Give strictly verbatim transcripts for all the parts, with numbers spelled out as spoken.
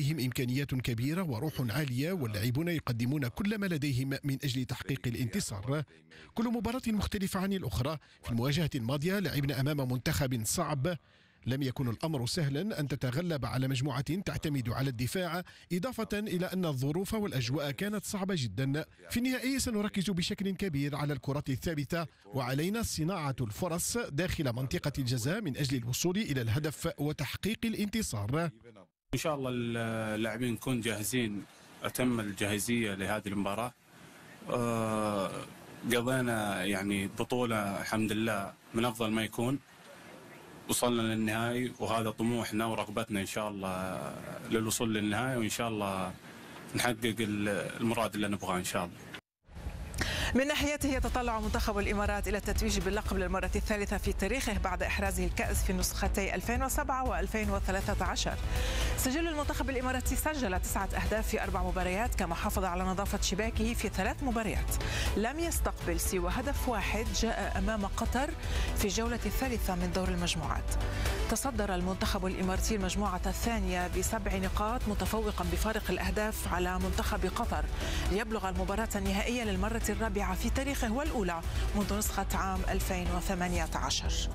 لديهم إمكانيات كبيرة وروح عالية، واللاعبون يقدمون كل ما لديهم من أجل تحقيق الانتصار. كل مباراة مختلفة عن الأخرى. في المواجهة الماضية لعبنا أمام منتخب صعب، لم يكن الأمر سهلا أن تتغلب على مجموعة تعتمد على الدفاع، إضافة إلى أن الظروف والأجواء كانت صعبة جدا. في النهائي سنركز بشكل كبير على الكرة الثابتة، وعلينا صناعة الفرص داخل منطقة الجزاء من أجل الوصول إلى الهدف وتحقيق الانتصار. إن شاء الله اللاعبين نكون جاهزين أتم الجاهزية لهذه المباراة. أه قضينا يعني بطولة الحمد لله من أفضل ما يكون، وصلنا للنهائي وهذا طموحنا ورغبتنا إن شاء الله للوصول للنهائي، وإن شاء الله نحقق المراد اللي نبغاه إن شاء الله. من ناحيته يتطلع منتخب الإمارات إلى التتويج باللقب للمرة الثالثة في تاريخه بعد إحرازه الكأس في نسختي ألفين وسبعة وألفين وثلاثة عشر. سجل المنتخب الإماراتي سجل تسعة أهداف في أربع مباريات، كما حافظ على نظافة شباكه في ثلاث مباريات. لم يستقبل سوى هدف واحد جاء أمام قطر في الجولة الثالثة من دور المجموعات. تصدر المنتخب الإماراتي المجموعة الثانية بسبع نقاط، متفوقا بفارق الأهداف على منتخب قطر، ليبلغ المباراة النهائية للمرة الرابعة في تاريخه والأولى منذ نسخة عام ألفين وثمانية عشر.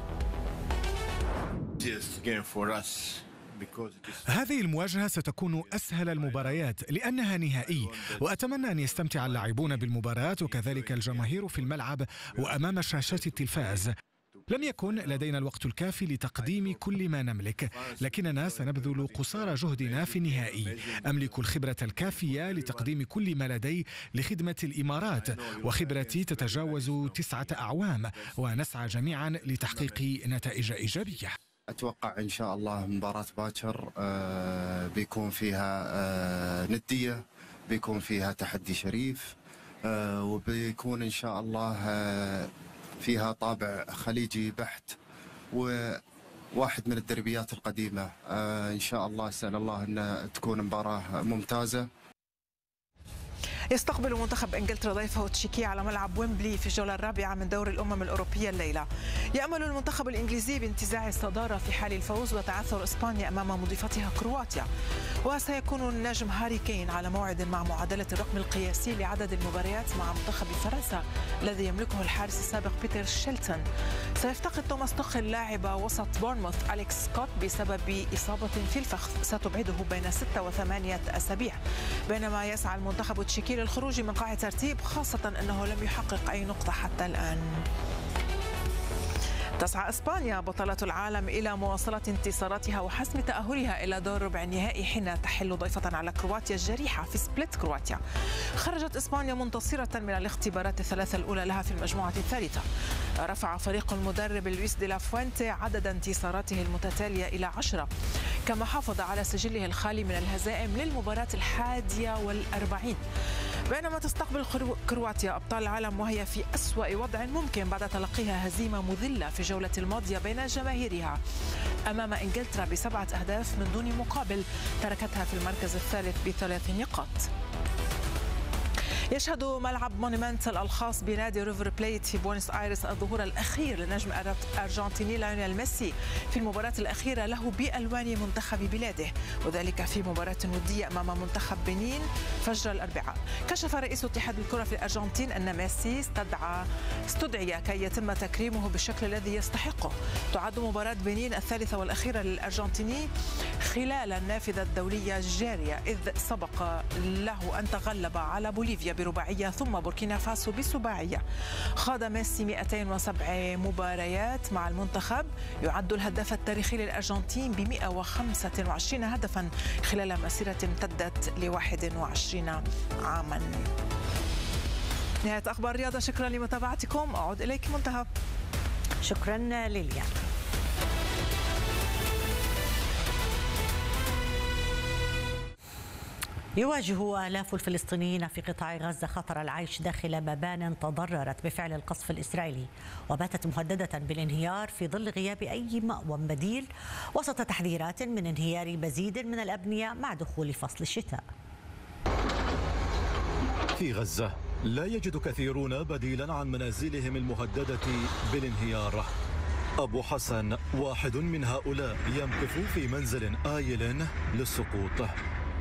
هذه المواجهة ستكون أسهل المباريات لأنها نهائي، وأتمنى أن يستمتع اللاعبون بالمباراة وكذلك الجماهير في الملعب وأمام شاشات التلفاز. لم يكن لدينا الوقت الكافي لتقديم كل ما نملك، لكننا سنبذل قصارى جهدنا في النهائي. أملك الخبرة الكافية لتقديم كل ما لدي لخدمة الإمارات، وخبرتي تتجاوز تسعة أعوام، ونسعى جميعا لتحقيق نتائج إيجابية. أتوقع إن شاء الله مباراة باكر آه بيكون فيها آه ندية، بيكون فيها تحدي شريف، آه وبيكون إن شاء الله آه فيها طابع خليجي بحت، وواحد من الدربيات القديمة. آه إن شاء الله أسأل الله أن تكون مباراة ممتازة. يستقبل منتخب انجلترا ضيفه تشيكي على ملعب ويمبلي في الجولة الرابعة من دور الأمم الأوروبية الليلة. يأمل المنتخب الإنجليزي بانتزاع الصدارة في حال الفوز وتعثر إسبانيا أمام مضيفتها كرواتيا. وسيكون النجم هاري كين على موعد مع معادلة الرقم القياسي لعدد المباريات مع منتخب فرنسا الذي يملكه الحارس السابق بيتر شيلتون. سيفتقد توماس توخيل لاعب وسط بورنموث أليكس سكوت بسبب إصابة في الفخذ ستبعده بين ستة وثمانية أسابيع، بينما يسعى المنتخب التشيكي للخروج من قاع الترتيب، خاصة أنه لم يحقق أي نقطة حتى الآن. تسعى إسبانيا بطلة العالم إلى مواصلة انتصاراتها وحسم تأهلها إلى دور ربع النهائي حين تحل ضيفة على كرواتيا الجريحة في سبليت كرواتيا. خرجت إسبانيا منتصرة من الاختبارات الثلاثة الأولى لها في المجموعة الثالثة. رفع فريق المدرب لويس دي لا فوينتي عدد انتصاراته المتتالية إلى عشرة، كما حافظ على سجله الخالي من الهزائم للمباراة الحادية والأربعين، بينما تستقبل كرواتيا أبطال العالم وهي في أسوأ وضع ممكن بعد تلقيها هزيمة مذلة في الجولة الماضية بين جماهيرها أمام إنجلترا بسبعة أهداف من دون مقابل، تركتها في المركز الثالث بثلاث نقاط. يشهد ملعب مونيمنتال الخاص بنادي ريفر بليت في بوينس آيرس الظهور الأخير للنجم الأرجنتيني ليونيل ميسي في المباراة الأخيرة له بألوان منتخب بلاده، وذلك في مباراة ودية أمام منتخب بنين فجر الأربعاء. كشف رئيس اتحاد الكرة في الأرجنتين أن ميسي استدعى استدعي كي يتم تكريمه بالشكل الذي يستحقه. تعد مباراة بنين الثالثة والأخيرة للأرجنتيني خلال النافذة الدولية الجارية، إذ سبق له أن تغلب على بوليفيا برباعية ثم بوركينا فاسو بسباعية. خاض ميسي مئتين وسبع مباريات مع المنتخب، يعد الهداف التاريخي للأرجنتين ب مئة وخمسة وعشرين هدفا خلال مسيرة امتدت ل واحد وعشرين عاما. نهاية أخبار الرياضة، شكرا لمتابعتكم. أعود إليك منتهى. شكرا ليليان. يواجه آلاف الفلسطينيين في قطاع غزة خطر العيش داخل مبان تضررت بفعل القصف الإسرائيلي، وباتت مهددة بالانهيار في ظل غياب أي مأوى بديل، وسط تحذيرات من انهيار مزيد من الأبنية مع دخول فصل الشتاء. في غزة لا يجد كثيرون بديلا عن منازلهم المهددة بالانهيار. أبو حسن واحد من هؤلاء، يمكث في منزل آيل للسقوط.